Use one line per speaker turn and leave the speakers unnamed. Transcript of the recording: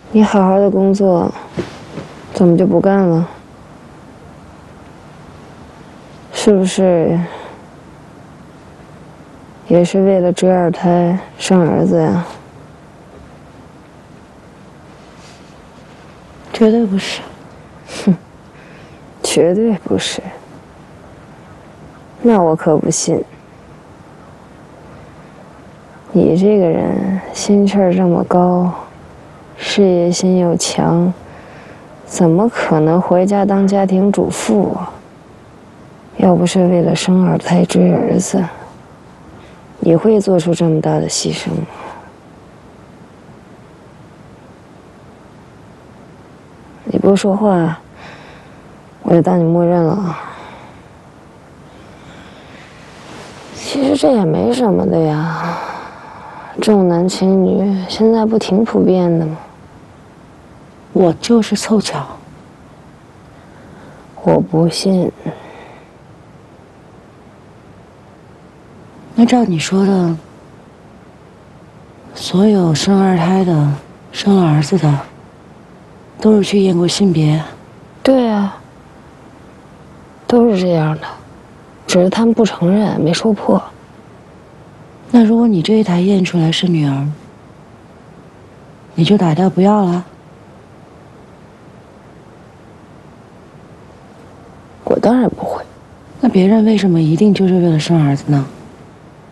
你好好的工作，怎么就不干了？是不是也是为了追二胎生儿子呀？
绝对不是。
哼，绝对不是。那我可不信。你这个人心气儿这么高，事业心又强，怎么可能回家当家庭主妇啊？要不是为了生二胎追儿子，你会做出这么大的牺牲吗？你不说话，我就当你默认了。其实这也没什么的呀，重男轻女现在不挺普遍的吗？
我就是凑巧。
我不信。
那照你说的，所有生二胎的、生了儿子的，都是去验过性别？
对啊，都是这样的，只是他们不承认，没说破。
那如果你这一胎验出来是女儿，你就打掉不要了？
我当然不会。
那别人为什么一定就是为了生儿子呢？